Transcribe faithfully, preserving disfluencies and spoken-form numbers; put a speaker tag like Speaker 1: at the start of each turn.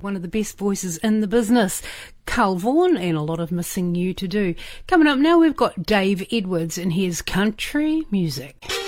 Speaker 1: one of the best voices in the business, Carl Vaughan, and a lot of missing you to do. Coming up now, we've got Dave Edwards and his country music.